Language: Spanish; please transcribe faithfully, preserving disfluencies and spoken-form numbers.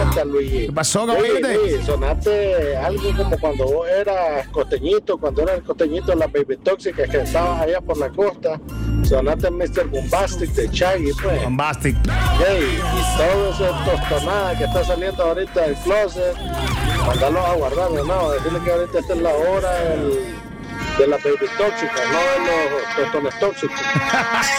pregunta, Luigi. ¿Qué pasó, Luigi, caballete? Luigi, sonaste algo como cuando vos eras costeñito, cuando eras costeñito, las baby tóxicas que estabas allá por la costa. Sonaste mister Bombastic de Shaggy, pues. Bombastic. Hey, y todo eso tostonada que está saliendo ahorita del closet, mandarlos a guardar, no, decirle que ahorita esta es la hora del, de las baby tóxicas, no de los tostones tóxicos.